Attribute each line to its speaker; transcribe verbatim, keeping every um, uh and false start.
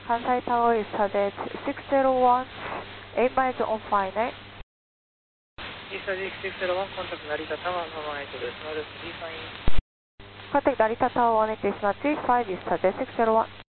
Speaker 1: Kansai Tower is target six zero one, eight miles on flight nine.
Speaker 2: East six zero one, contact Narita Tower, one eight decimal three five.
Speaker 1: Contact Narita Tower one eight decimal three five is target six zero one.